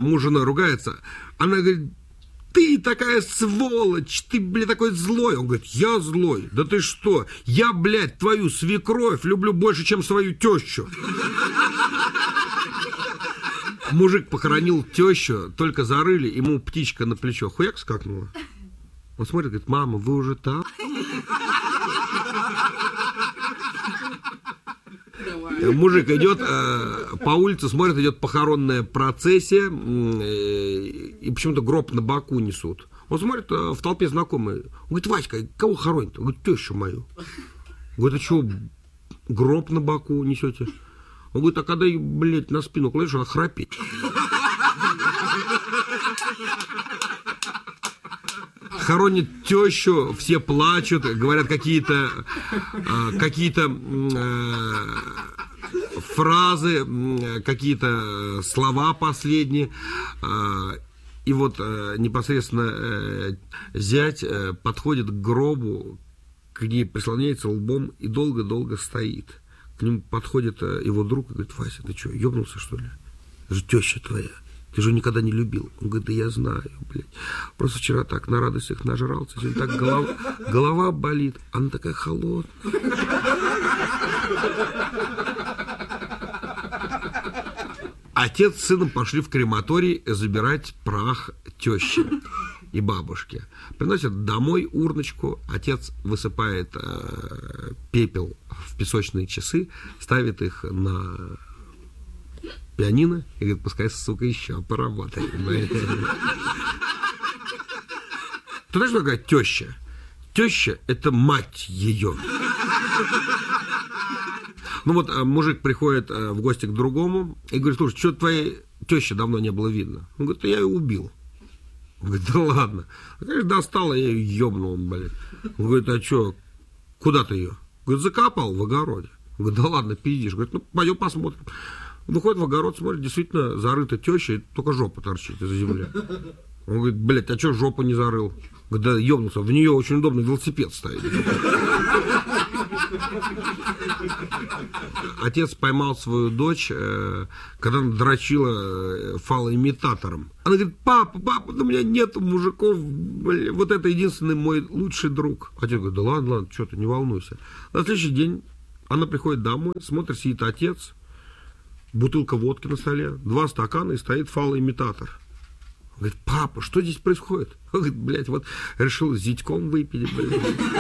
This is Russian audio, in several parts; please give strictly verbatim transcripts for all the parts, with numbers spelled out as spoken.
Муж с женой ругается. Она говорит: ты такая сволочь, ты, блядь, такой злой. Он говорит: я злой? Да ты что? Я, блядь, твою свекровь люблю больше, чем свою тещу. Мужик похоронил тещу, только зарыли, ему птичка на плечо хуяк скакнула. Он смотрит, говорит: мама, вы уже там? Мужик идет э, по улице, смотрит, идет похоронная процессия, э, и почему-то гроб на боку несут. Он смотрит, э, в толпе знакомые. Он говорит: Васька, кого хоронит? Он говорит: тещу мою. Он говорит: а что, гроб на боку несете? Он говорит: а когда, блядь, на спину кладешь, она храпит. Хоронит тещу, все плачут, говорят какие-то э, какие-то э, фразы, э, какие-то слова последние. Э, и вот э, непосредственно э, зять э, подходит к гробу, к ней прислоняется лбом и долго-долго стоит. К нему подходит э, его друг и говорит: Вася, ты что, ебнулся, что ли? Это же теща твоя. Ты же никогда не любил. Он говорит: да я знаю, блядь. Просто вчера так на радостях нажрался, сегодня так голова, голова болит. Она такая холодная. Отец с сыном пошли в крематорий забирать прах тещи и бабушки. Приносят домой урночку, отец высыпает э, пепел в песочные часы, ставит их на пианино и говорит: пускай, сука, еще поработает. Ты знаешь, что такое теща? Теща — это мать ее. Ну вот мужик приходит в гости к другому и говорит: слушай, что твоей тещи давно не было видно? Он говорит: я ее убил. Он говорит: да ладно. А, конечно, достала, я ее ебнул, блядь. Он говорит: а что, куда ты ее? Говорит: закопал в огороде. Он говорит: да ладно, пиздишь. Говорит: ну, пойдем посмотрим. Выходит в огород, смотрит, действительно зарыта теща, и только жопа торчит из-за земли. Он говорит: блядь, а что жопу не зарыл? Говорит: да ебнулся, в нее очень удобно велосипед ставить. Отец поймал свою дочь, когда она дрочила фалоимитатором. Она говорит: папа, папа, у меня нет мужиков, блин, вот это единственный мой лучший друг. Отец говорит: да ладно, ладно, что ты, не волнуйся. На следующий день она приходит домой, смотрит, сидит отец, бутылка водки на столе, два стакана, и стоит фалоимитатор. Он говорит: папа, что здесь происходит? Он говорит: блядь, вот решил с зятьком выпить, блядь.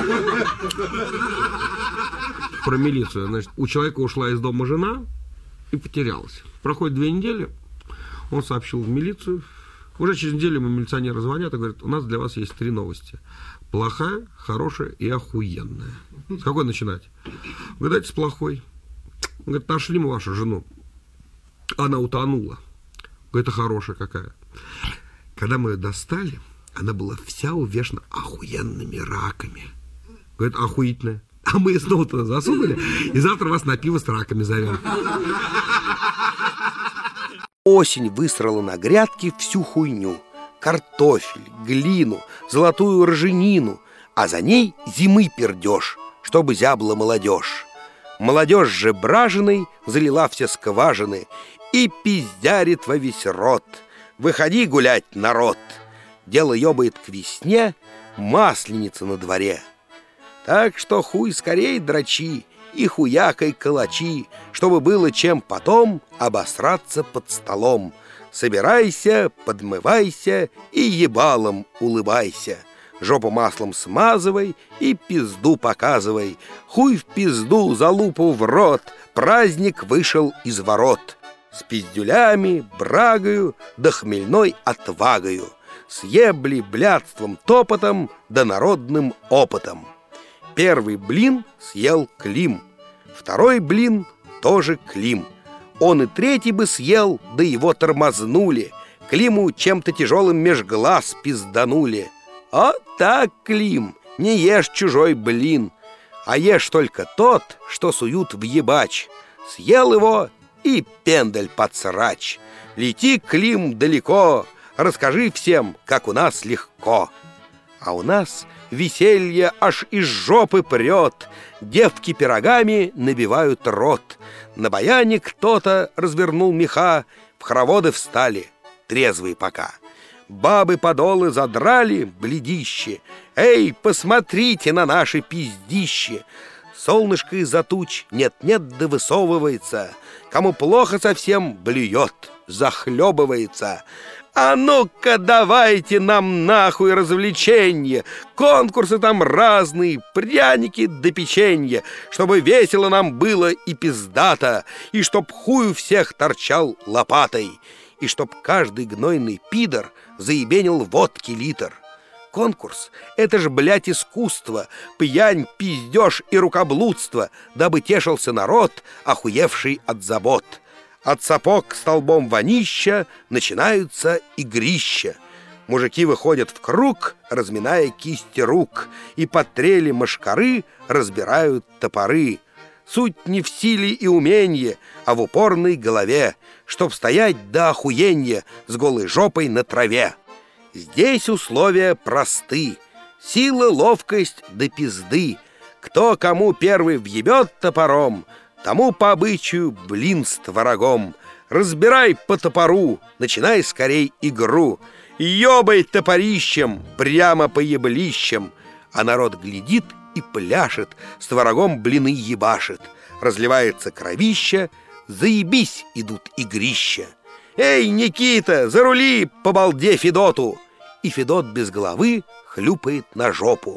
Про милицию. Значит, у человека ушла из дома жена и потерялась. Проходит две недели, он сообщил в милицию. Уже через неделю ему милиционеры звонят и говорят: у нас для вас есть три новости. Плохая, хорошая и охуенная. С какой начинать? Вы дайте с плохой. Он говорит: нашли мы вашу жену. Она утонула. Говорит: это хорошая какая. Когда мы ее достали, она была вся увешана охуенными раками. Говорит: охуительная. А мы ее снова туда засунули, и завтра вас на пиво с раками зовем. Осень высрала на грядке всю хуйню. Картофель, глину, золотую ржанину, а за ней зимы пердеж, чтобы зябла молодежь. Молодежь же бражиной залила все скважины и пиздярит во весь рот. Выходи гулять, народ! Дело ёбает к весне, масленица на дворе. Так что хуй скорей дрочи и хуякой калачи, чтобы было чем потом обосраться под столом. Собирайся, подмывайся и ебалом улыбайся. Жопу маслом смазывай и пизду показывай. Хуй в пизду, залупу в рот, праздник вышел из ворот. С пиздюлями, брагою, да хмельной отвагою, с ебли, блядством, топотом, да народным опытом. Первый блин съел Клим, второй блин тоже Клим. Он и третий бы съел, да его тормознули. Климу чем-то тяжелым меж глаз пизданули. А так, Клим, не ешь чужой блин, а ешь только тот, что суют в ебач. Съел его и пендель под срач. Лети, Клим, далеко, расскажи всем, как у нас легко. А у нас веселье аж из жопы прет, девки пирогами набивают рот. На баяне кто-то развернул меха, в хороводы встали трезвые пока. Бабы подолы задрали, бледище. Эй, посмотрите на наши пиздище! Солнышко из-за туч нет-нет да высовывается. Кому плохо совсем, блюет, захлебывается. А ну-ка давайте нам нахуй развлеченье, конкурсы там разные, пряники да печенье, чтобы весело нам было и пиздато, и чтоб хуй у всех торчал лопатой, и чтоб каждый гнойный пидор заебенил водки литр. Конкурс — это ж, блядь, искусство, пьянь, пиздеж и рукоблудство, дабы тешился народ, охуевший от забот. От сапог к столбом вонища начинаются игрища. Мужики выходят в круг, разминая кисти рук, и под трели мошкары разбирают топоры. Суть не в силе и уменье, а в упорной голове, чтоб стоять до охуенья с голой жопой на траве. Здесь условия просты: сила, ловкость да пизды. Кто кому первый въебет топором, тому по обычаю блин с творогом. Разбирай по топору, начинай скорей игру. Ёбай топорищем прямо по еблищам. А народ глядит и пляшет, с творогом блины ебашит. Разливается кровища, заебись идут игрища. Эй, Никита, зарули по балде Федоту! И Федот без головы хлюпает на жопу.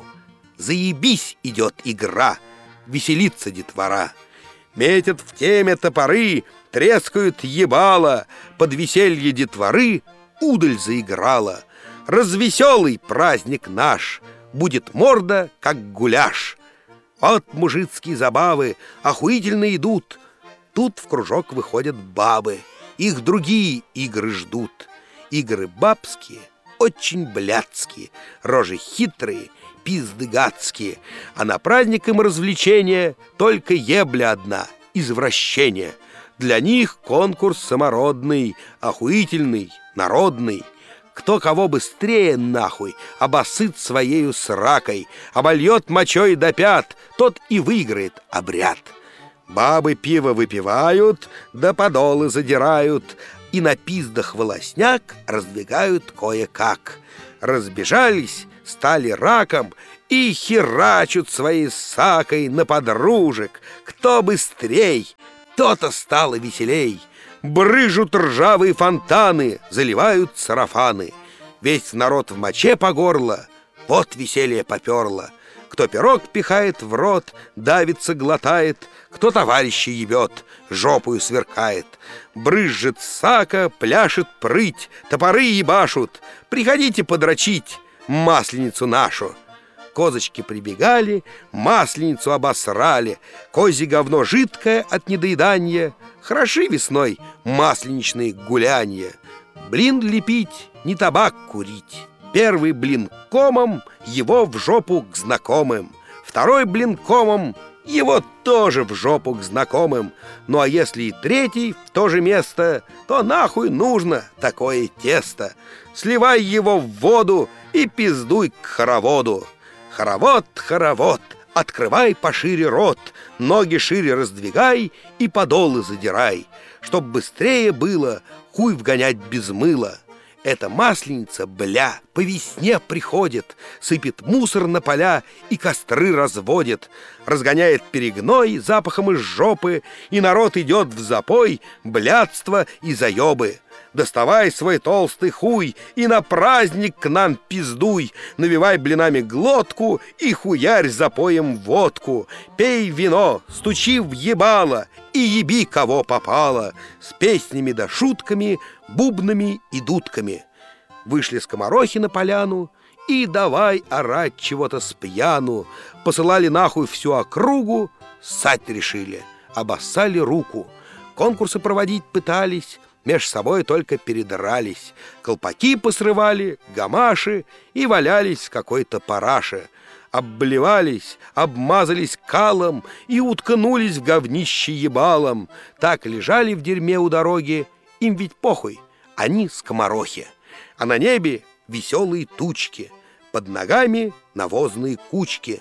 Заебись идет игра, веселится детвора. Метят в теме топоры, трескают ебало, под веселье детворы удаль заиграла. Развеселый праздник наш, будет морда, как гуляш. Вот мужицкие забавы охуительно идут. Тут в кружок выходят бабы, их другие игры ждут. Игры бабские, очень блядские, рожи хитрые, пизды гадские. А на праздник им развлечения только ебля одна, извращение. Для них конкурс самородный, охуительный, народный. Кто кого быстрее нахуй обосыт своею сракой, обольет мочой до пят, тот и выиграет обряд. Бабы пиво выпивают, да подолы задирают, и на пиздах волосняк раздвигают кое-как. Разбежались, стали раком и херачут своей сакой на подружек. Кто быстрей, то-то стало веселей. Брыжут ржавые фонтаны, заливают сарафаны. Весь народ в моче по горло, вот веселье поперло. Кто пирог пихает в рот, давится, глотает, кто товарища ебет, жопою сверкает. Брызжет сака, пляшет прыть, топоры ебашут. Приходите подрочить масленицу нашу. Козочки прибегали, масленицу обосрали. Козье говно жидкое от недоедания. Хороши весной масленичные гулянья. Блин лепить, не табак курить. Первый блин комом, его в жопу к знакомым. Второй блин комом, его тоже в жопу к знакомым. Ну а если и третий в то же место, то нахуй нужно такое тесто. Сливай его в воду и пиздуй к хороводу. Хоровод, хоровод, открывай пошире рот, ноги шире раздвигай и подолы задирай. Чтоб быстрее было, хуй вгонять без мыла. Эта масленица, бля, по весне приходит, сыпет мусор на поля и костры разводит, разгоняет перегной запахом из жопы, и народ идет в запой, блядство и заебы. Доставай свой толстый хуй и на праздник к нам пиздуй, навивай блинами глотку и хуярь запоем водку. Пей вино, стучи в ебало и еби кого попало, с песнями да шутками, бубнами и дудками. Вышли скоморохи на поляну и давай орать чего-то с пьяну. Посылали нахуй всю округу, ссать решили, обоссали руку. Конкурсы проводить пытались, меж собой только передрались. Колпаки посрывали, гамаши и валялись в какой-то параше. Обблевались, обмазались калом и уткнулись в говнище ебалом. Так лежали в дерьме у дороги, им ведь похуй, они скоморохи. А на небе веселые тучки, под ногами навозные кучки.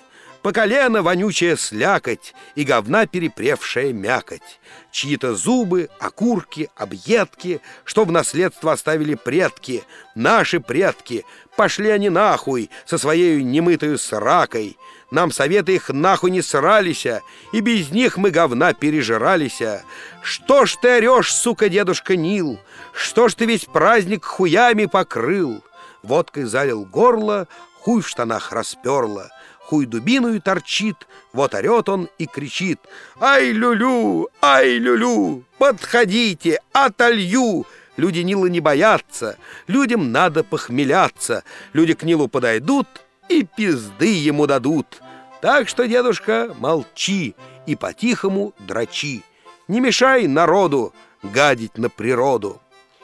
по колено вонючая слякоть и говна перепревшая мякоть. Чьи-то зубы, окурки, объедки, что в наследство оставили предки, наши предки. Пошли они нахуй со своей немытою сракой. Нам советы их нахуй не сралися, и без них мы говна пережиралися. Что ж ты орешь, сука, дедушка Нил? Что ж ты весь праздник хуями покрыл? Водкой залил горло, хуй в штанах расперло. Хуй дубиною торчит, вот орет он и кричит: «Ай, люлю, ай, люлю, подходите, отолью!» Люди Нила не боятся, людям надо похмеляться. Люди к Нилу подойдут и пизды ему дадут. Так что, дедушка, молчи и по-тихому дрочи. Не мешай народу гадить на природу.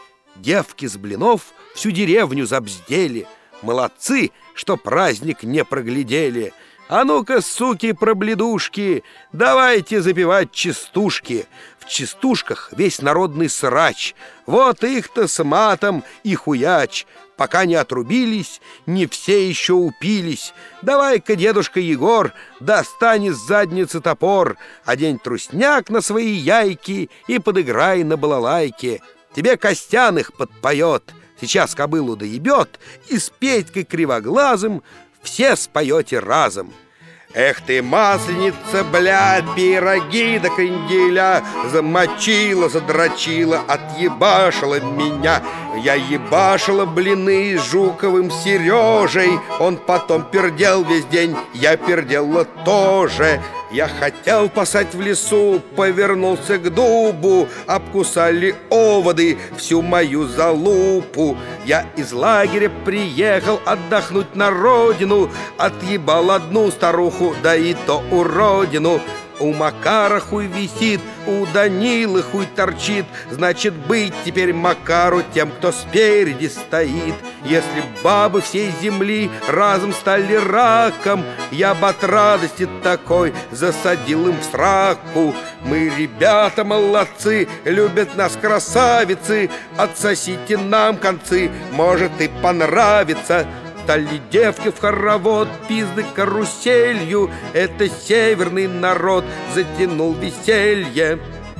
Девки с блинов всю деревню забздели. Молодцы, что праздник не проглядели. А ну-ка, суки пробледушки, давайте запевать частушки. В частушках весь народный срач. Вот их-то с матом и хуяч. Пока не отрубились, не все еще упились. Давай-ка, дедушка Егор, достань из задницы топор, одень трусняк на свои яйки и подыграй на балалайке. Тебе Костян их подпоет, сейчас кобылу доебет, и с Петькой Кривоглазым все споете разом. Эх ты, масленица, блядь, пироги до канделя замочила, задрочила, отъебашила меня. Я ебашила блины с Жуковым Сережей. Он потом пердел весь день, я пердела тоже. Я хотел пасать в лесу, повернулся к дубу, обкусали оводы всю мою залупу. Я из лагеря приехал отдохнуть на родину, отъебал одну старуху, да и то уродину. У Макара хуй висит, у Данилы хуй торчит. Значит, быть теперь Макару тем, кто спереди стоит. Если бабы всей земли разом стали раком, я б от радости такой засадил им в сраку. Мы, ребята, молодцы, любят нас красавицы. Отсосите нам концы, может и понравится. Стали девки в хоровод, пизды каруселью. Это северный народ затянул веселье.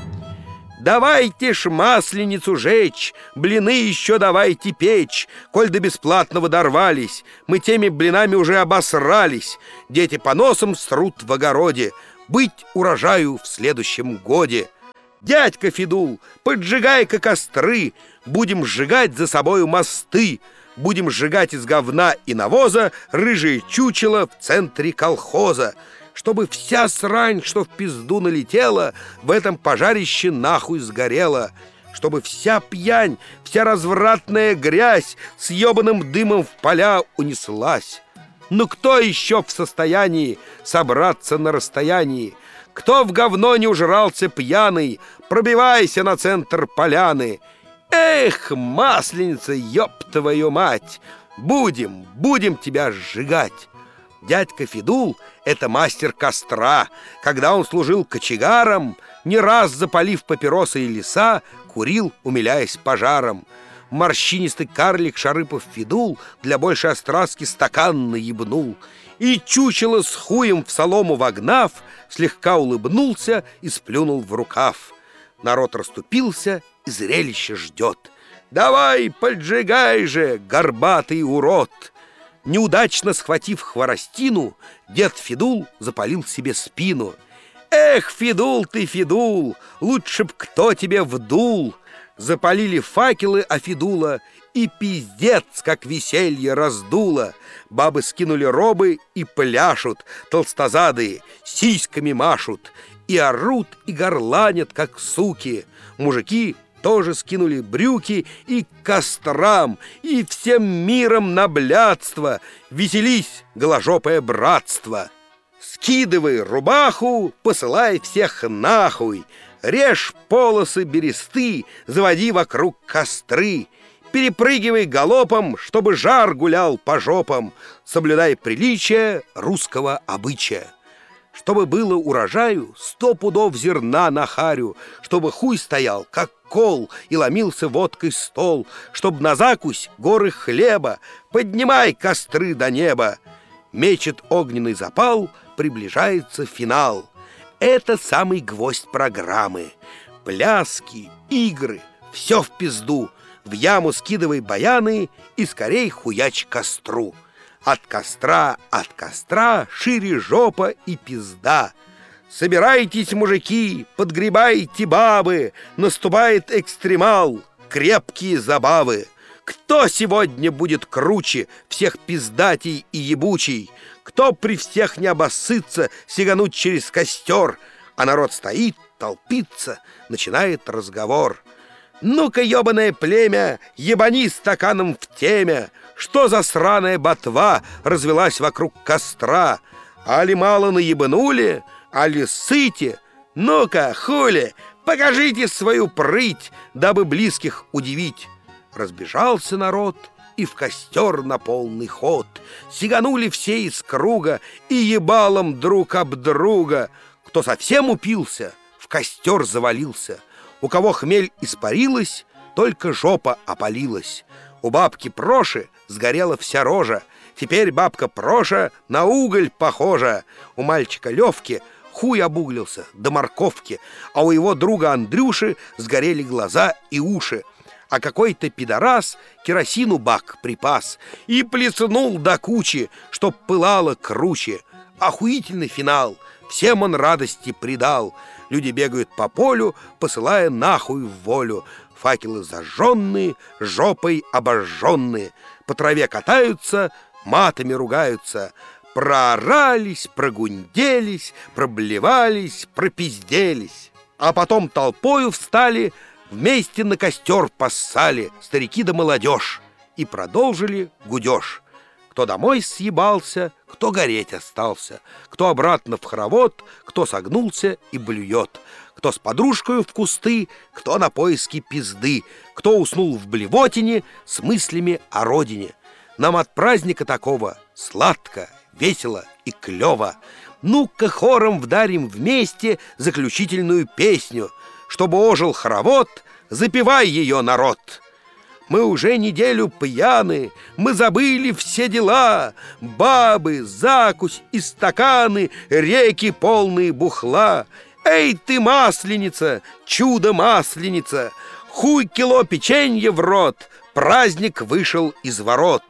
Давайте ж масленицу жечь, блины еще давайте печь. Коль до бесплатного дорвались, мы теми блинами уже обосрались. Дети по носам срут в огороде, быть урожаю в следующем годе. Дядька Федул, поджигай-ка костры, будем сжигать за собою мосты. Будем сжигать из говна и навоза рыжие чучело в центре колхоза, чтобы вся срань, что в пизду налетела, в этом пожарище нахуй сгорела, чтобы вся пьянь, вся развратная грязь с ебаным дымом в поля унеслась. Ну кто еще в состоянии собраться на расстоянии? Кто в говно не ужрался пьяный, пробивайся на центр поляны. Эх, масленица, ёб твою мать! Будем, будем тебя сжигать. Дядька Федул — это мастер костра. Когда он служил кочегаром, не раз запалив папиросы и леса, курил, умиляясь пожаром. Морщинистый карлик Шарыпов Федул для большей остраски стакан наебнул. И чучело с хуем в солому вогнав, слегка улыбнулся и сплюнул в рукав. Народ расступился и зрелище ждет. Давай, поджигай же, горбатый урод! Неудачно схватив хворостину, дед Федул запалил себе спину. Эх, Федул ты, Федул, лучше б кто тебе вдул! Запалили факелы о Федула, и пиздец, как веселье раздуло. Бабы скинули робы и пляшут, толстозадые сиськами машут, и орут, и горланят, как суки. Мужики тоже скинули брюки и к кострам, и всем миром на блядство. Веселись, голожопое братство! Скидывай рубаху, посылай всех нахуй. Режь полосы бересты, заводи вокруг костры. Перепрыгивай галопом, чтобы жар гулял по жопам. Соблюдай приличие русского обычая. Чтобы было урожаю сто пудов зерна на харю, чтобы хуй стоял, как кол, и ломился водкой стол, чтоб на закусь горы хлеба, поднимай костры до неба. Мечет огненный запал, приближается финал. Это самый гвоздь программы. Пляски, игры, все в пизду. В яму скидывай баяны и скорей хуяч к костру. От костра, от костра шире жопа и пизда. Собирайтесь, мужики, подгребайте бабы, наступает экстремал, крепкие забавы. Кто сегодня будет круче всех пиздатей и ебучей? Кто при всех не обоссытся сигануть через костер? А народ стоит, толпится, начинает разговор. Ну-ка, ебаное племя, ебани стаканом в темя. Что за сраная ботва развелась вокруг костра? Али мало наебанули, али сыте? Ну-ка, хули, покажите свою прыть, дабы близких удивить. Разбежался народ, и в костер на полный ход. Сиганули все из круга и ебалом друг об друга. Кто совсем упился, в костер завалился. У кого хмель испарилась, только жопа опалилась. У бабки Проши сгорела вся рожа. Теперь бабка Проша на уголь похожа. У мальчика Левки хуй обуглился до морковки, а у его друга Андрюши сгорели глаза и уши. А какой-то пидорас керосину бак припас и плеснул до кучи, чтоб пылало круче. Охуительный финал, всем он радости придал. Люди бегают по полю, посылая нахуй в волю. Факелы зажженные, жопой обожженные. По траве катаются, матами ругаются. Проорались, прогунделись, проблевались, пропизделись. А потом толпою встали, вместе на костер поссали старики да молодежь и продолжили гудеж. Кто домой съебался, кто гореть остался, кто обратно в хоровод, кто согнулся и блюет, кто с подружкою в кусты, кто на поиски пизды, кто уснул в блевотине с мыслями о родине. Нам от праздника такого сладко, весело и клево. Ну-ка хором вдарим вместе заключительную песню. Чтобы ожил хоровод, запевай ее, народ. Мы уже неделю пьяны, мы забыли все дела. Бабы, закусь и стаканы, реки полные бухла. Эй ты, масленица, чудо-масленица, хуй кило печенья в рот, праздник вышел из ворот.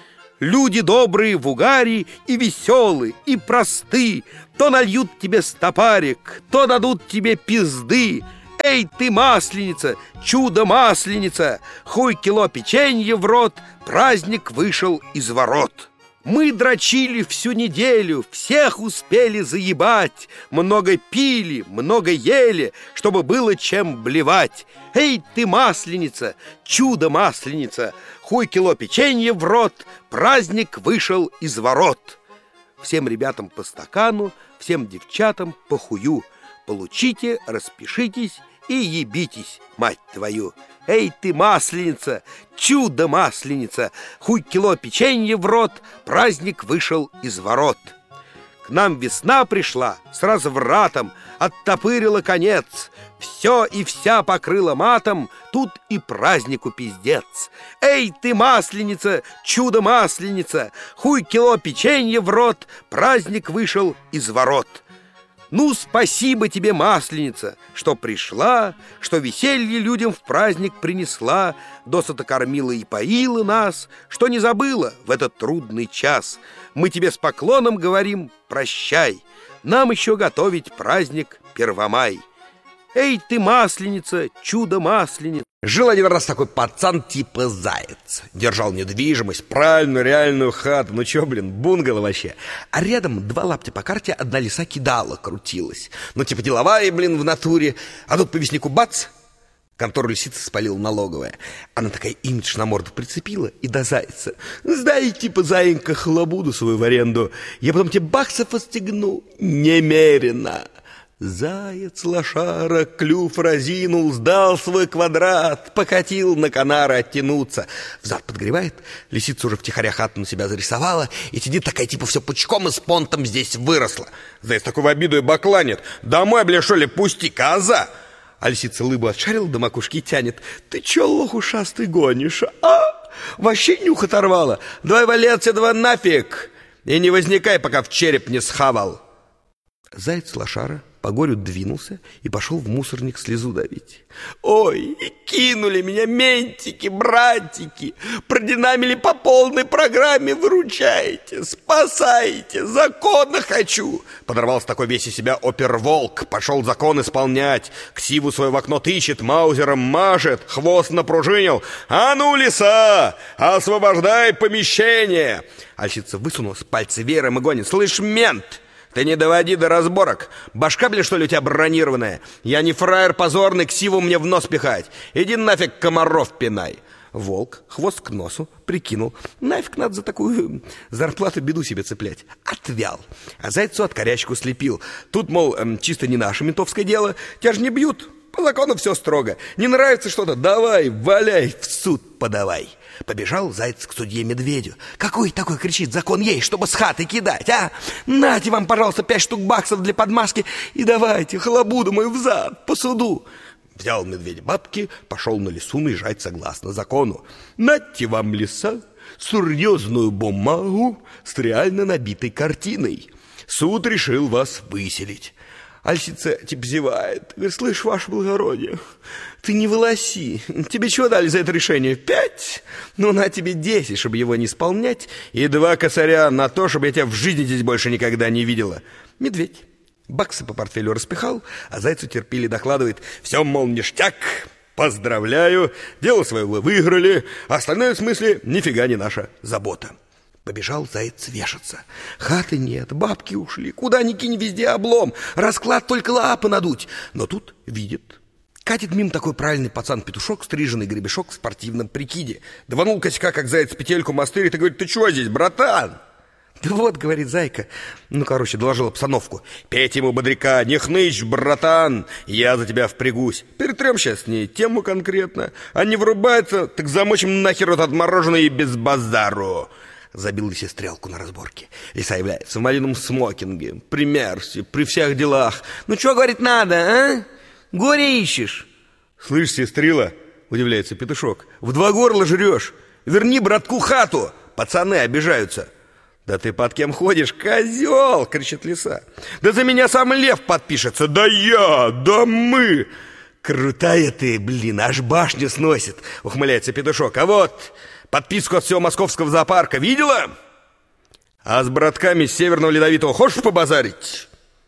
Люди добрые в угаре и веселые, и просты, то нальют тебе стопарик, то дадут тебе пизды. Эй ты, масленица, чудо-масленица, хуй кило печенья в рот, праздник вышел из ворот. Мы дрочили всю неделю, всех успели заебать, много пили, много ели, чтобы было чем блевать. Эй ты, масленица, чудо-масленица, хуй кило печенья в рот, праздник вышел из ворот. Всем ребятам по стакану, всем девчатам по хую. Получите, распишитесь и ебитесь, мать твою. Эй ты, масленица, чудо-масленица, хуй кило печенья в рот, праздник вышел из ворот. К нам весна пришла с развратом, оттопырила конец, все и вся покрыла матом, тут и празднику пиздец. Эй ты, масленица, чудо-масленица, хуй кило печенья в рот, праздник вышел из ворот. Ну, спасибо тебе, масленица, что пришла, что веселье людям в праздник принесла, досыта кормила и поила нас, что не забыла в этот трудный час. Мы тебе с поклоном говорим прощай, нам еще готовить праздник Первомай. Эй ты, масленица, чудо-масленица. Жил один раз такой пацан типа Заяц. Держал недвижимость, правильную, реальную хату. Ну чё, блин, бунгало вообще. А рядом два лаптя по карте, одна лиса кидала, крутилась. Ну типа деловая, блин, в натуре. А тут по весняку бац, контору лисицы спалила налоговая. Она такая имидж на морду прицепила и до Зайца: сдай, типа, заинька, хлобуду свою в аренду, я потом тебе баксов отстегну немерено. Заяц лошара клюв разинул, сдал свой квадрат, покатил на канары оттянуться. Взад подгревает, лисица уже втихаря хату на себя зарисовала и сидит такая, типа, все пучком и с понтом здесь выросла. Заяц такой в обиду и бакланит: домой, бля, что ли, пусти, коза! А лисица лыбу отшарила, до макушки тянет: ты че, лох ушастый, гонишь, а? Вообще нюх оторвала, давай вали отсюда нафиг! И не возникай, пока в череп не схавал. Заяц-лошара по горю двинулся и пошел в мусорник слезу давить. Ой, и кинули меня ментики, братики, продинамили по полной программе, выручайте, спасайте, закона хочу. Подорвался такой весь из себя оперволк, пошел закон исполнять, ксиву свою в окно тычет, маузером мажет, хвост напружинил. А ну, лиса, освобождай помещение. Альщица высунулась, пальцы веером и гонит. Слышь, мент, ты не доводи до разборок. Башка, блин, что ли, у тебя бронированная? Я не фраер позорный, ксиву мне в нос пихать. Иди нафиг комаров пинай. Волк, хвост к носу, прикинул. Нафиг надо за такую зарплату беду себе цеплять. Отвял. А зайцу от корячку слепил. Тут, мол, эм, чисто не наше ментовское дело. Тебя же не бьют. По закону все строго. Не нравится что-то? Давай, валяй, в суд подавай. Побежал заяц к судье-медведю. Какой такой, кричит, закон есть, чтобы с хаты кидать, а? Нате вам, пожалуйста, пять штук баксов для подмазки и давайте халабуду мою взад по суду. Взял медведь бабки, пошел на лесу наезжать согласно закону. Нате вам, лиса, серьезную бумагу с реально набитой картиной. Суд решил вас выселить. Альщица типа зевает. Говорит, слышь, ваше благородие, ты не волоси. Тебе чего дали за это решение? Пять? Ну, на тебе десять, чтобы его не исполнять, и два косаря на то, чтобы я тебя в жизни здесь больше никогда не видела. Медведь баксы по портфелю распихал, а зайцу терпели докладывает. Все, мол, ништяк, поздравляю, дело свое вы выиграли, а остальное, в смысле, нифига не наша забота. Побежал заяц вешаться. Хаты нет, бабки ушли. Куда ни кинь, везде облом. Расклад только лапы надуть. Но тут видит. Катит мимо такой правильный пацан-петушок, стриженный гребешок в спортивном прикиде. Даванул косяка, как заяц, петельку мастырит и говорит, ты чего здесь, братан? Да вот, говорит зайка, ну, короче, доложил обстановку. Петь ему бодряка, не хнычь, братан, я за тебя впрягусь. Перетрем сейчас с ней тему конкретно. А не врубается, так замочим нахер вот отмороженный и без базару. Забил лисе стрелку на разборке. Лиса является в малиновом смокинге, при мерсе, при всех делах. Ну, что, говорит, надо, а? Горе ищешь? Слышь, сестрила, удивляется петушок, в два горла жрешь. Верни братку хату, пацаны обижаются. Да ты под кем ходишь, козел, кричит лиса. Да за меня сам лев подпишется. Да я, да мы. Крутая ты, блин, аж башню сносит, ухмыляется петушок. А вот... подписку от всего московского зоопарка видела? А с братками с Северного Ледовитого хочешь побазарить?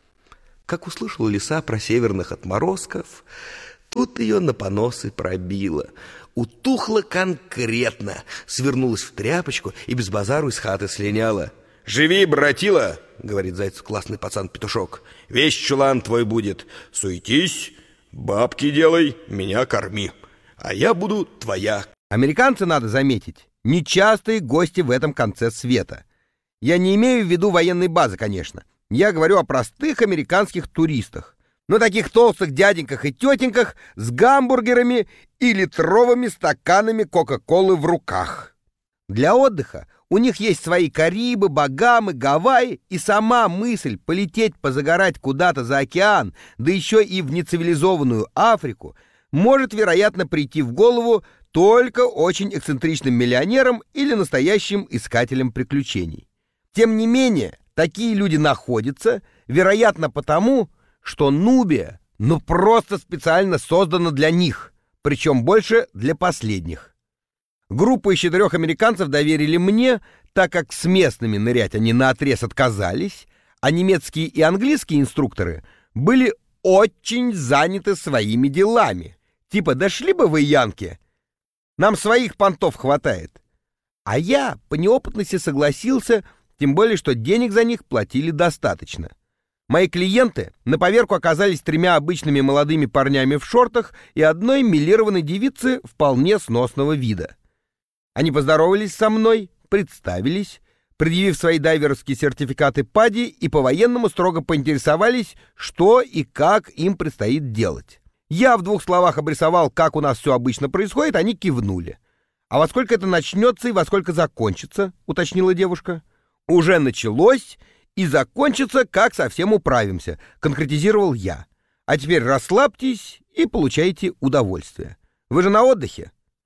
Как услышала лиса про северных отморозков, тут ее на поносы пробило. Утухла конкретно, свернулась в тряпочку и без базару из хаты слиняла. «Живи, братила!» — говорит зайцу классный пацан-петушок. «Весь чулан твой будет. Суетись, бабки делай, меня корми. А я буду твоя». Американцы, надо заметить, нечастые гости в этом конце света. Я не имею в виду военной базы, конечно. Я говорю о простых американских туристах. Но таких толстых дяденьках и тетеньках с гамбургерами и литровыми стаканами Кока-Колы в руках. Для отдыха у них есть свои Карибы, Багамы, Гавайи, и сама мысль полететь позагорать куда-то за океан, да еще и в нецивилизованную Африку, может, вероятно, прийти в голову только очень эксцентричным миллионерам или настоящим искателям приключений. Тем не менее, такие люди находятся, вероятно, потому, что Нубия ну просто специально создана для них, причем больше для последних. Группу из четырех американцев доверили мне, так как с местными нырять они наотрез отказались, а немецкие и английские инструкторы были очень заняты своими делами. Типа, дошли бы вы, янки, нам своих понтов хватает. А я по неопытности согласился, тем более, что денег за них платили достаточно. Мои клиенты на поверку оказались тремя обычными молодыми парнями в шортах и одной милированной девицы вполне сносного вида. Они поздоровались со мной, представились, предъявив свои дайверские сертификаты ПАДИ, и по-военному строго поинтересовались, что и как им предстоит делать. Я в двух словах обрисовал, как у нас все обычно происходит, они кивнули. «А во сколько это начнется и во сколько закончится?» — уточнила девушка. «Уже началось и закончится, как совсем управимся», — конкретизировал я. «А теперь расслабьтесь и получайте удовольствие. Вы же на отдыхе».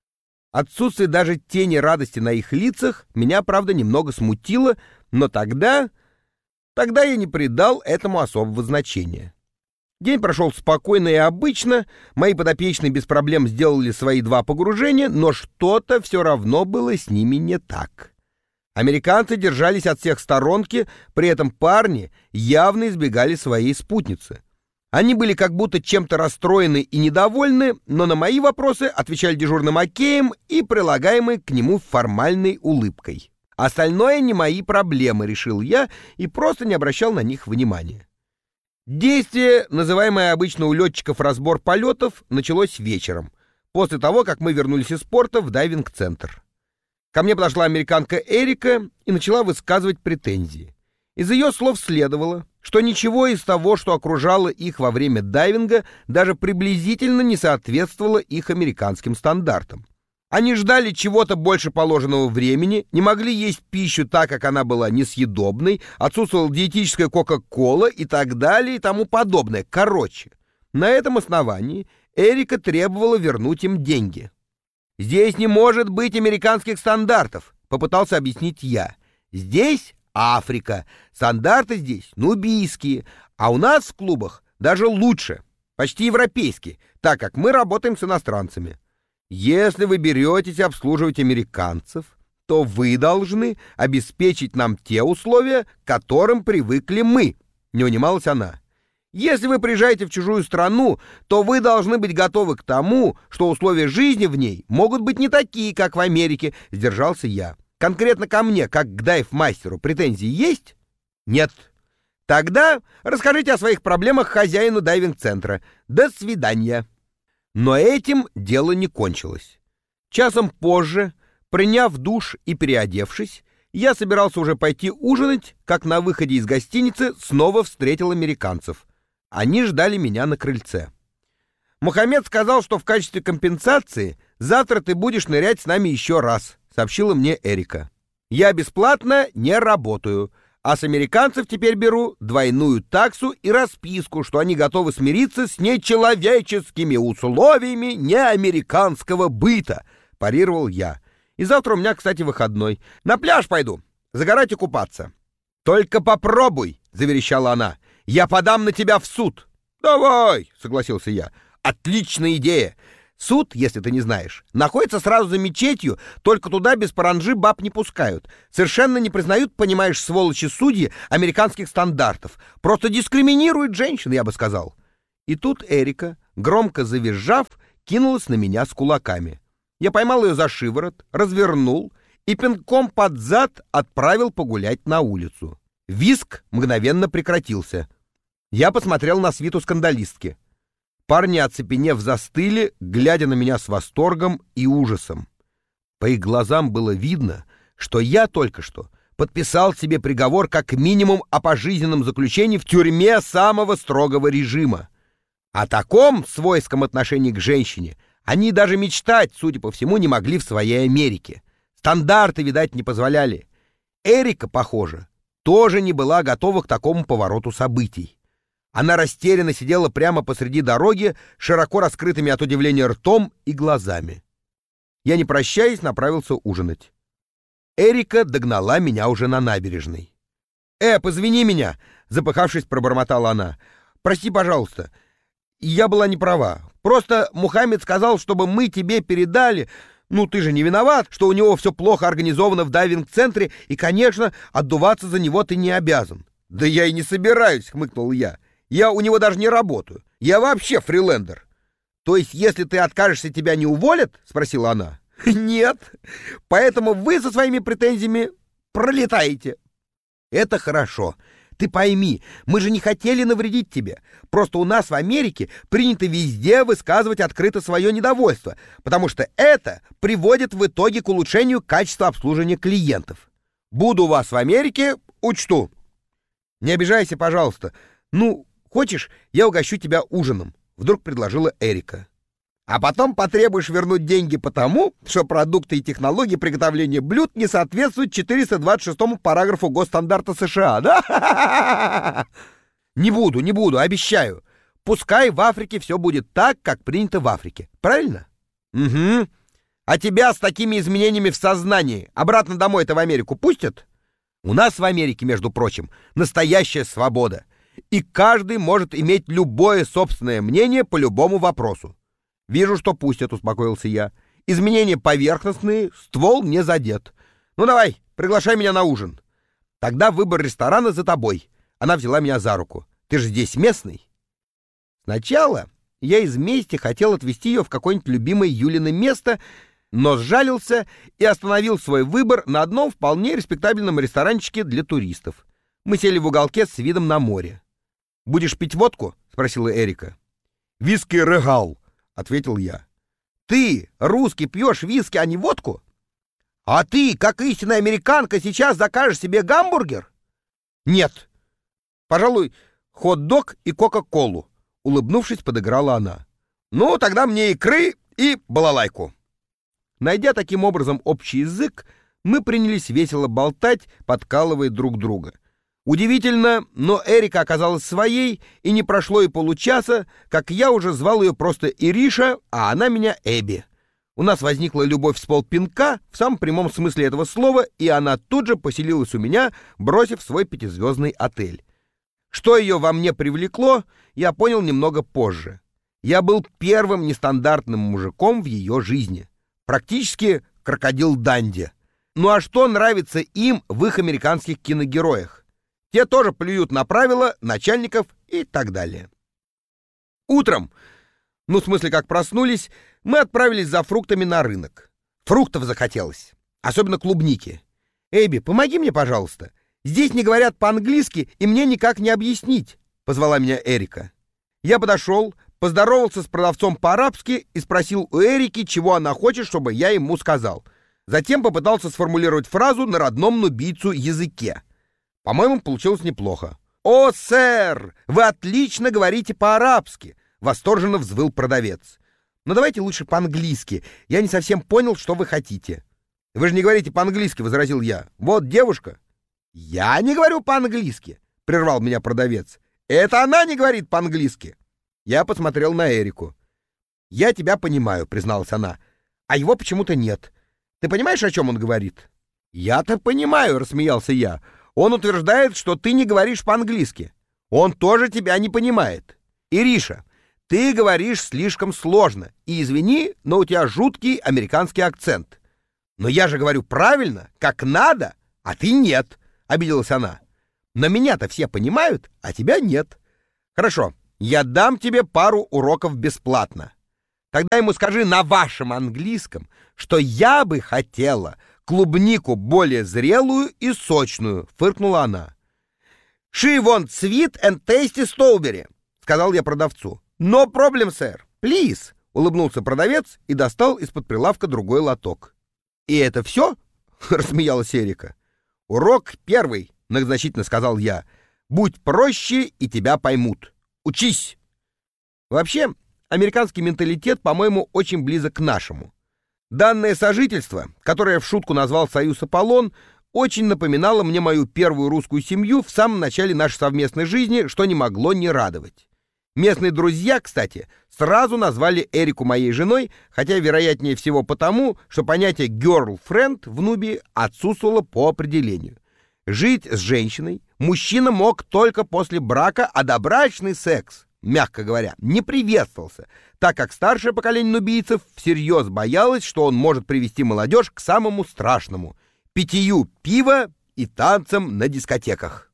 Отсутствие даже тени радости на их лицах меня, правда, немного смутило, но тогда... Тогда я не придал этому особого значения. День прошел спокойно и обычно, мои подопечные без проблем сделали свои два погружения, но что-то все равно было с ними не так. Американцы держались от всех сторонки, при этом парни явно избегали своей спутницы. Они были как будто чем-то расстроены и недовольны, но на мои вопросы отвечали дежурным океем и прилагаемой к нему формальной улыбкой. Остальное не мои проблемы, решил я, и просто не обращал на них внимания. Действие, называемое обычно у летчиков разбор полетов, началось вечером, после того, как мы вернулись из порта в дайвинг-центр. Ко мне подошла американка Эрика и начала высказывать претензии. Из ее слов следовало, что ничего из того, что окружало их во время дайвинга, даже приблизительно не соответствовало их американским стандартам. Они ждали чего-то больше положенного времени, не могли есть пищу так, как она была несъедобной, отсутствовала диетическая кока-кола и так далее и тому подобное. Короче, на этом основании Эрика требовала вернуть им деньги. «Здесь не может быть американских стандартов», — попытался объяснить я. «Здесь Африка, стандарты здесь нубийские, а у нас в клубах даже лучше, почти европейские, так как мы работаем с иностранцами. Если вы беретесь обслуживать американцев, то вы должны обеспечить нам те условия, к которым привыкли мы», — не унималась она. «Если вы приезжаете в чужую страну, то вы должны быть готовы к тому, что условия жизни в ней могут быть не такие, как в Америке», — сдержался я. «Конкретно ко мне, как к дайв-мастеру, претензии есть?» «Нет». «Тогда расскажите о своих проблемах хозяину дайвинг-центра. До свидания». Но этим дело не кончилось. Часом позже, приняв душ и переодевшись, я собирался уже пойти ужинать, как на выходе из гостиницы снова встретил американцев. Они ждали меня на крыльце. «Мухаммед сказал, что в качестве компенсации завтра ты будешь нырять с нами еще раз», — сообщила мне Эрика. «Я бесплатно не работаю, а с американцев теперь беру двойную таксу и расписку, что они готовы смириться с нечеловеческими условиями неамериканского быта», — парировал я. «И завтра у меня, кстати, выходной. На пляж пойду, загорать и купаться». «Только попробуй», — заверещала она. «Я подам на тебя в суд». «Давай», — согласился я. «Отличная идея. Суд, если ты не знаешь, находится сразу за мечетью, только туда без паранджи баб не пускают. Совершенно не признают, понимаешь, сволочи судьи, американских стандартов. Просто дискриминируют женщин, я бы сказал». И тут Эрика, громко завизжав, кинулась на меня с кулаками. Я поймал ее за шиворот, развернул и пинком под зад отправил погулять на улицу. Визг мгновенно прекратился. Я посмотрел на свиту скандалистки. Парни, оцепенев, застыли, глядя на меня с восторгом и ужасом. По их глазам было видно, что я только что подписал себе приговор как минимум о пожизненном заключении в тюрьме самого строгого режима. О таком свойском отношении к женщине они даже мечтать, судя по всему, не могли в своей Америке. Стандарты, видать, не позволяли. Эрика, похоже, тоже не была готова к такому повороту событий. Она растерянно сидела прямо посреди дороги, широко раскрытыми от удивления ртом и глазами. Я, не прощаясь, направился ужинать. Эрика догнала меня уже на набережной. «Э, позвони меня!» — запыхавшись, пробормотала она. «Прости, пожалуйста. Я была не права. Просто Мухаммед сказал, чтобы мы тебе передали... Ну, ты же не виноват, что у него все плохо организовано в дайвинг-центре, и, конечно, отдуваться за него ты не обязан». «Да я и не собираюсь», — хмыкнул я. «Я у него даже не работаю. Я вообще фрилендер». «То есть, если ты откажешься, тебя не уволят?» — спросила она. «Нет. Поэтому вы со своими претензиями пролетаете». «Это хорошо. Ты пойми, мы же не хотели навредить тебе. Просто у нас в Америке принято везде высказывать открыто свое недовольство, потому что это приводит в итоге к улучшению качества обслуживания клиентов. Буду у вас в Америке, учту». «Не обижайся, пожалуйста. Ну, хочешь, я угощу тебя ужином», — вдруг предложила Эрика. «А потом потребуешь вернуть деньги потому, что продукты и технологии приготовления блюд не соответствуют четыреста двадцать шестому параграфу Госстандарта США, да?» «Не буду, не буду, обещаю. Пускай в Африке все будет так, как принято в Африке. Правильно?» «Угу. А тебя с такими изменениями в сознании обратно домой-то в Америку пустят? У нас в Америке, между прочим, настоящая свобода. И каждый может иметь любое собственное мнение по любому вопросу. Вижу, что пустят, успокоился я. Изменения поверхностные, ствол не задет. Ну давай, приглашай меня на ужин. Тогда выбор ресторана за тобой. Она взяла меня за руку. Ты же здесь местный. Сначала я из мести хотел отвезти ее в какое-нибудь любимое Юлино место, но сжалился и остановил свой выбор на одном вполне респектабельном ресторанчике для туристов. Мы сели в уголке с видом на море. «Будешь пить водку?» — спросила Эрика. «Виски Регал», — ответил я. «Ты, русский, пьешь виски, а не водку? А ты, как истинная американка, сейчас закажешь себе гамбургер?» «Нет. Пожалуй, хот-дог и кока-колу», — улыбнувшись, подыграла она. «Ну, тогда мне икры и балалайку». Найдя таким образом общий язык, мы принялись весело болтать, подкалывая друг друга. Удивительно, но Эрика оказалась своей, и не прошло и получаса, как я уже звал ее просто Ириша, а она меня Эбби. У нас возникла любовь с полпинка, в самом прямом смысле этого слова, и она тут же поселилась у меня, бросив свой пятизвездный отель. Что ее во мне привлекло, я понял немного позже. Я был первым нестандартным мужиком в ее жизни. Практически крокодил Данди. Ну а что нравится им в их американских киногероях? Те тоже плюют на правила, начальников и так далее. Утром, ну в смысле как проснулись, мы отправились за фруктами на рынок. Фруктов захотелось, особенно клубники. «Эбби, помоги мне, пожалуйста. Здесь не говорят по-английски, и мне никак не объяснить», — позвала меня Эрика. Я подошел, поздоровался с продавцом по-арабски и спросил у Эрики, чего она хочет, чтобы я ему сказал. Затем попытался сформулировать фразу на родном нубийцу языке. По-моему, получилось неплохо. «О, сэр, вы отлично говорите по-арабски!» — восторженно взвыл продавец. «Но давайте лучше по-английски. Я не совсем понял, что вы хотите». «Вы же не говорите по-английски», — возразил я. «Вот девушка». «Я не говорю по-английски», — прервал меня продавец. «Это она не говорит по-английски». Я посмотрел на Эрику. «Я тебя понимаю», — призналась она. «А его почему-то нет. Ты понимаешь, о чем он говорит?» «Я-то понимаю», — рассмеялся я. «Он утверждает, что ты не говоришь по-английски. Он тоже тебя не понимает. Ириша, ты говоришь слишком сложно. И извини, но у тебя жуткий американский акцент». «Но я же говорю правильно, как надо, а ты нет», — обиделась она. «Но меня-то все понимают, а тебя нет. Хорошо, я дам тебе пару уроков бесплатно. Тогда ему скажи на вашем английском, что я бы хотела клубнику более зрелую и сочную», — фыркнула она. «She wants sweet and tasty strawberry», — сказал я продавцу. «No problem, sir. Please», — улыбнулся продавец и достал из-под прилавка другой лоток. «И это все?» — рассмеялась Эрика. «Урок первый», — многозначительно сказал я. «Будь проще, и тебя поймут. Учись». Вообще, американский менталитет, по-моему, очень близок к нашему. Данное сожительство, которое я в шутку назвал «Союз Аполлон», очень напоминало мне мою первую русскую семью в самом начале нашей совместной жизни, что не могло не радовать. Местные друзья, кстати, сразу назвали Эрику моей женой, хотя, вероятнее всего, потому, что понятие «girlfriend» в Нубии отсутствовало по определению. Жить с женщиной мужчина мог только после брака, а добрачный секс, мягко говоря, не приветствовался, так как старшее поколение нубийцев всерьез боялось, что он может привести молодежь к самому страшному — питью пива и танцам на дискотеках.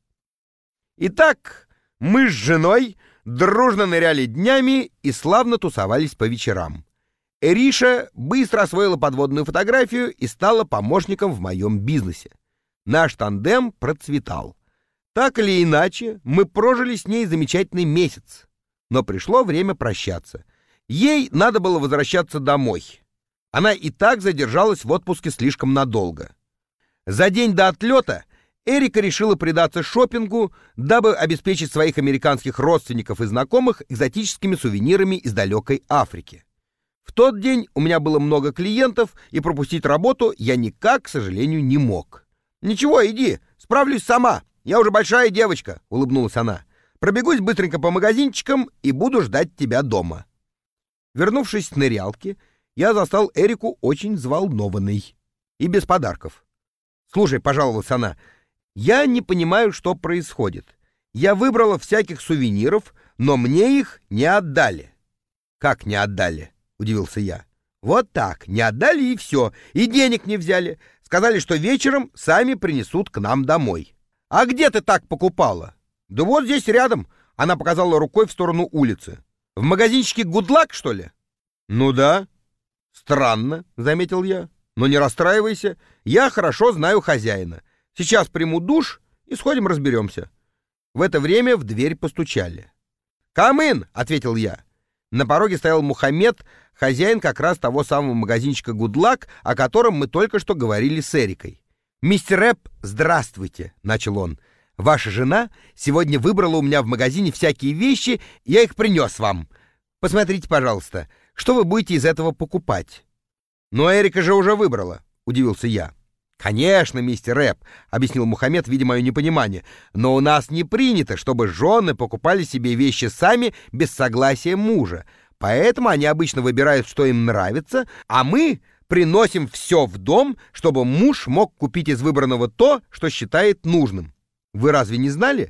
Итак, мы с женой дружно ныряли днями и славно тусовались по вечерам. Эриша быстро освоила подводную фотографию и стала помощником в моем бизнесе. Наш тандем процветал. Так или иначе, мы прожили с ней замечательный месяц. Но пришло время прощаться. Ей надо было возвращаться домой. Она и так задержалась в отпуске слишком надолго. За день до отлета Эрика решила предаться шопингу, дабы обеспечить своих американских родственников и знакомых экзотическими сувенирами из далекой Африки. В тот день у меня было много клиентов, и пропустить работу я никак, к сожалению, не мог. «Ничего, иди, справлюсь сама. Я уже большая девочка», — улыбнулась она. «Пробегусь быстренько по магазинчикам и буду ждать тебя дома». Вернувшись с нырялки, я застал Эрику очень взволнованной и без подарков. «Слушай», — пожаловалась она, — «я не понимаю, что происходит. Я выбрала всяких сувениров, но мне их не отдали». «Как не отдали?» — удивился я. «Вот так, не отдали и все, и денег не взяли. Сказали, что вечером сами принесут к нам домой». «А где ты так покупала?» «Да вот здесь рядом», — она показала рукой в сторону улицы. «В магазинчике «Гудлак», что ли?» «Ну да». «Странно», — заметил я. «Но не расстраивайся, я хорошо знаю хозяина. Сейчас приму душ и сходим разберемся». В это время в дверь постучали. «Come in», — ответил я. На пороге стоял Мухаммед, хозяин как раз того самого магазинчика «Гудлак», о котором мы только что говорили с Эрикой. «Мистер Рэп, здравствуйте», — начал он. «Ваша жена сегодня выбрала у меня в магазине всякие вещи, я их принес вам. Посмотрите, пожалуйста, что вы будете из этого покупать?» «Но Эрика же уже выбрала», — удивился я. «Конечно, мистер Рэп», — объяснил Мухаммед, видя мое непонимание, «но у нас не принято, чтобы жены покупали себе вещи сами без согласия мужа, поэтому они обычно выбирают, что им нравится, а мы приносим все в дом, чтобы муж мог купить из выбранного то, что считает нужным. Вы разве не знали?»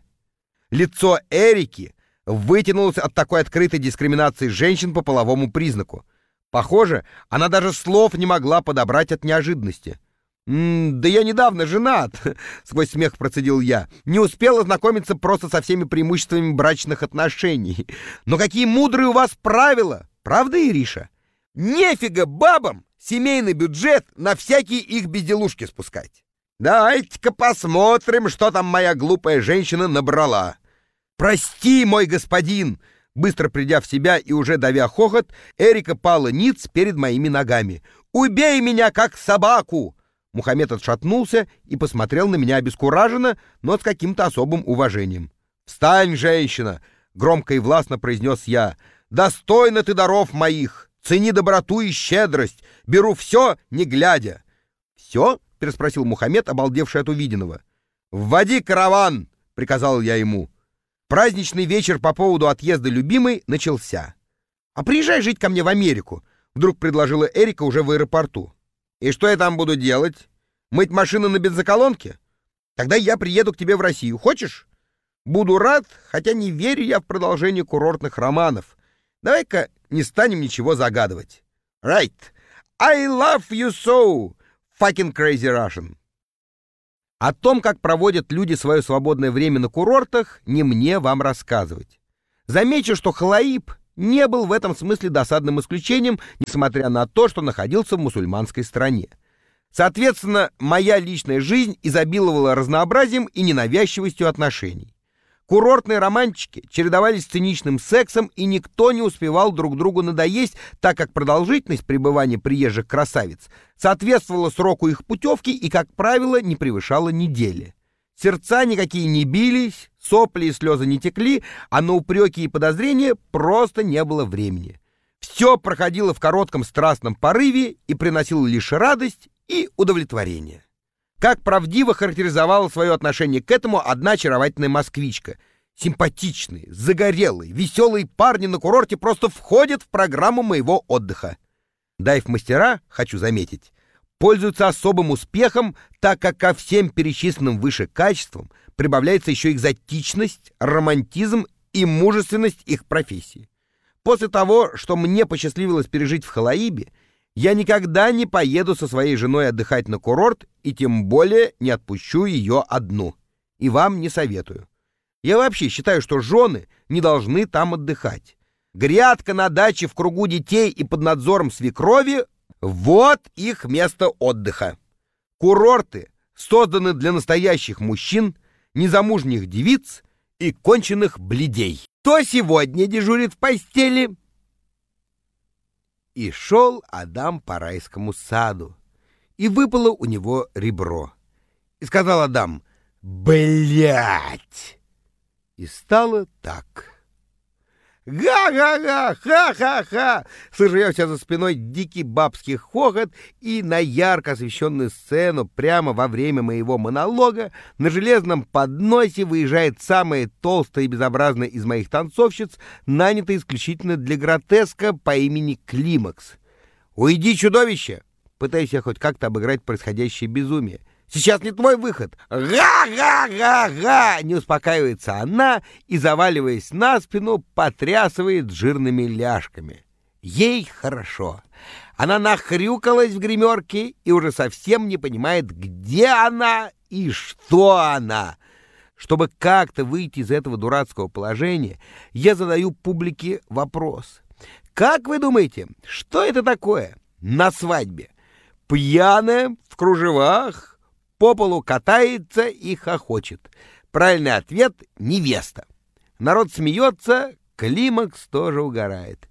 Лицо Эрики вытянулось от такой открытой дискриминации женщин по половому признаку. Похоже, она даже слов не могла подобрать от неожиданности. «М-м, да я недавно женат», — сквозь смех процедил я. «Не успел ознакомиться просто со всеми преимуществами брачных отношений. Но какие мудрые у вас правила, правда, Ириша? Нефига бабам семейный бюджет на всякие их безделушки спускать. Давайте-ка посмотрим, что там моя глупая женщина набрала. Прости, мой господин!» Быстро придя в себя и уже давя хохот, Эрика пала ниц перед моими ногами. «Убей меня, как собаку!» Мухаммед отшатнулся и посмотрел на меня обескураженно, но с каким-то особым уважением. «Встань, женщина!» — громко и властно произнес я. «Достойна ты даров моих! Цени доброту и щедрость! Беру все, не глядя!» «Все?» — переспросил Мухаммед, обалдевший от увиденного. «Вводи караван!» — приказал я ему. Праздничный вечер по поводу отъезда любимой начался. «А приезжай жить ко мне в Америку», — вдруг предложила Эрика уже в аэропорту. «И что я там буду делать? Мыть машины на бензоколонке? Тогда я приеду к тебе в Россию. Хочешь? Буду рад, хотя не верю я в продолжение курортных романов. Давай-ка не станем ничего загадывать. Right. I love you so, fucking crazy Russian». О том, как проводят люди свое свободное время на курортах, не мне вам рассказывать. Замечу, что Халаиб не был в этом смысле досадным исключением, несмотря на то, что находился в мусульманской стране. Соответственно, моя личная жизнь изобиловала разнообразием и ненавязчивостью отношений. Курортные романчики чередовались с циничным сексом, и никто не успевал друг другу надоесть, так как продолжительность пребывания приезжих красавиц соответствовала сроку их путевки и, как правило, не превышала недели. Сердца никакие не бились, сопли и слезы не текли, а на упреки и подозрения просто не было времени. Все проходило в коротком страстном порыве и приносило лишь радость и удовлетворение. Как правдиво характеризовала свое отношение к этому одна очаровательная москвичка. Симпатичные, загорелые, веселые парни на курорте просто входят в программу моего отдыха. Дайв-мастера, хочу заметить, пользуются особым успехом, так как ко всем перечисленным выше качествам прибавляется еще экзотичность, романтизм и мужественность их профессии. После того, что мне посчастливилось пережить в Халаибе, я никогда не поеду со своей женой отдыхать на курорт и тем более не отпущу ее одну. И вам не советую. Я вообще считаю, что жены не должны там отдыхать. Грядка на даче в кругу детей и под надзором свекрови — вот их место отдыха. Курорты созданы для настоящих мужчин, незамужних девиц и конченых блядей. Кто сегодня дежурит в постели? И шел Адам по райскому саду, и выпало у него ребро. И сказал Адам: «Блядь!» И стало так. «Га-га-га! Ха-ха-ха!» Слышу я у себя за спиной дикий бабский хохот, и на ярко освещенную сцену прямо во время моего монолога на железном подносе выезжает самая толстая и безобразная из моих танцовщиц, нанятая исключительно для гротеска по имени Климакс. «Уйди, чудовище!» Пытаюсь я хоть как-то обыграть происходящее безумие. «Сейчас не твой выход!» «Га-га-га-га!» Не успокаивается она и, заваливаясь на спину, потрясывает жирными ляжками. Ей хорошо. Она нахрюкалась в гримерке и уже совсем не понимает, где она и что она. Чтобы как-то выйти из этого дурацкого положения, я задаю публике вопрос. Как вы думаете, что это такое на свадьбе? Пьяная, в кружевах, по полу катается и хохочет. Правильный ответ — невеста. Народ смеется, климакс тоже угорает.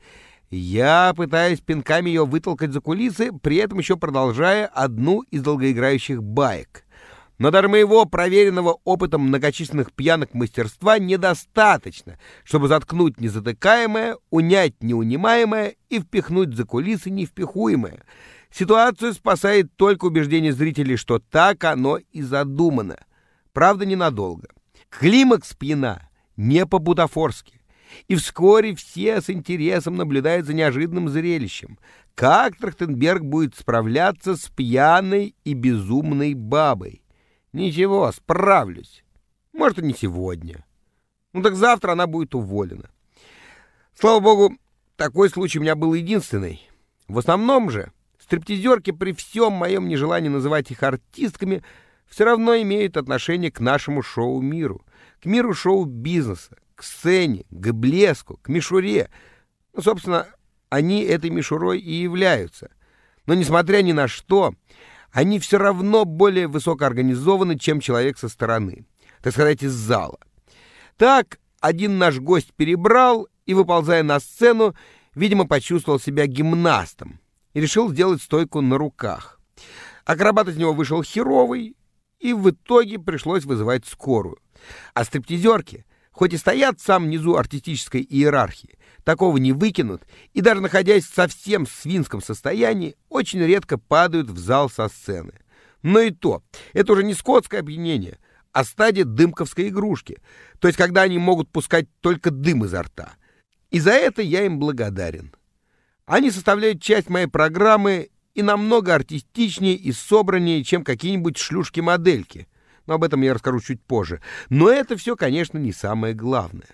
Я пытаюсь пинками ее вытолкать за кулисы, при этом еще продолжая одну из долгоиграющих баек. Но даже моего проверенного опытом многочисленных пьянок мастерства недостаточно, чтобы заткнуть незатыкаемое, унять неунимаемое и впихнуть за кулисы невпихуемое. Ситуацию спасает только убеждение зрителей, что так оно и задумано. Правда, ненадолго. Климакс пьяна не по-бутафорски. И вскоре все с интересом наблюдают за неожиданным зрелищем. Как Трахтенберг будет справляться с пьяной и безумной бабой? Ничего, справлюсь. Может, и не сегодня. Ну так завтра она будет уволена. Слава богу, такой случай у меня был единственный. В основном же стриптизерки, при всем моем нежелании называть их артистками, все равно имеют отношение к нашему шоу-миру, к миру шоу-бизнеса, к сцене, к блеску, к мишуре. Ну, собственно, они этой мишурой и являются. Но, несмотря ни на что, они все равно более высокоорганизованы, чем человек со стороны, так сказать, из зала. Так, один наш гость перебрал и, выползая на сцену, видимо, почувствовал себя гимнастом и решил сделать стойку на руках. Акробат из него вышел херовый, и в итоге пришлось вызывать скорую. А стриптизерки, хоть и стоят в самом низу артистической иерархии, такого не выкинут, и даже находясь в совсем свинском состоянии, очень редко падают в зал со сцены. Но и то, это уже не скотское опьянение, а стадия дымковской игрушки, то есть когда они могут пускать только дым изо рта. И за это я им благодарен. Они составляют часть моей программы и намного артистичнее и собраннее, чем какие-нибудь шлюшки-модельки. Но об этом я расскажу чуть позже. Но это все, конечно, не самое главное.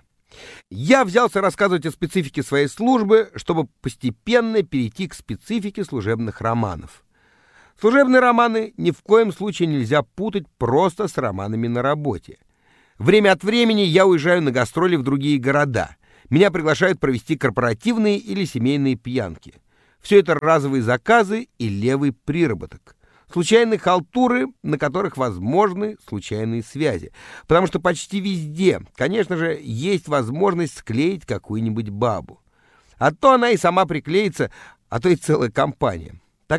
Я взялся рассказывать о специфике своей службы, чтобы постепенно перейти к специфике служебных романов. Служебные романы ни в коем случае нельзя путать просто с романами на работе. Время от времени я уезжаю на гастроли в другие города. Меня приглашают провести корпоративные или семейные пьянки. Все это разовые заказы и левый приработок. Случайные халтуры, на которых возможны случайные связи. Потому что почти везде, конечно же, есть возможность склеить какую-нибудь бабу. А то она и сама приклеится, а то и целая компания.